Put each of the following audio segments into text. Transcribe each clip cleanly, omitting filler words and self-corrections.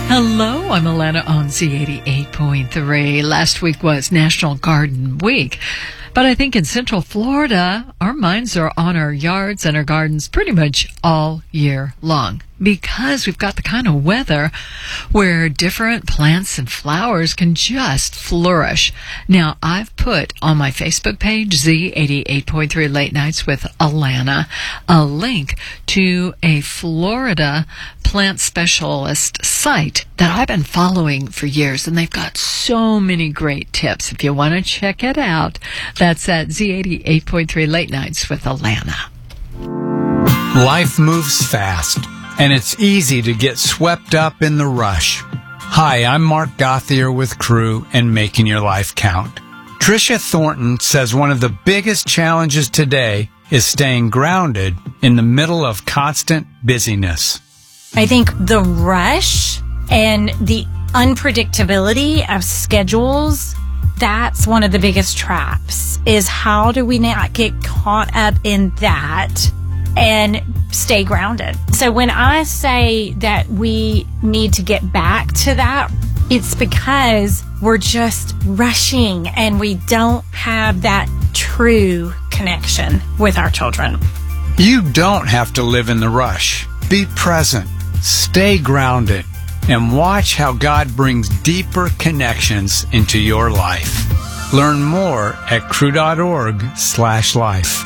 Hello, I'm Alana on Z88.3. Last week was National Garden Week, but I think in Central Florida, our minds are on our yards and our gardens pretty much all year long, because we've got the kind of weather where different plants and flowers can just flourish. Now, I've put on my Facebook page, Z88.3 Late Nights with Alana, a link to a Florida plant specialist site that I've been following for years, and they've got so many great tips. If you want to check it out, that's at Z88.3 Late Nights with Alana. Life moves fast, and it's easy to get swept up in the rush. Hi, I'm Mark Gothier with Crew and Making Your Life Count. Tricia Thornton says one of the biggest challenges today is staying grounded in the middle of constant busyness. I think the rush and the unpredictability of schedules, that's one of the biggest traps, is how do we not get caught up in that and stay grounded? So when I say that we need to get back to that, it's because we're just rushing and we don't have that true connection with our children. You don't have to live in the rush. Be present, stay grounded, and watch how God brings deeper connections into your life. Learn more at crew.org/life.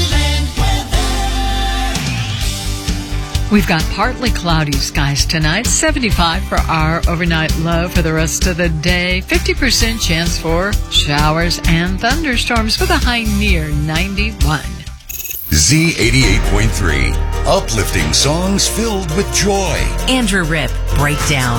We've got partly cloudy skies tonight, 75 for our overnight low for the rest of the day, 50% chance for showers and thunderstorms with a high near 91. Z88.3, uplifting songs filled with joy. Andrew Rip, Breakdown.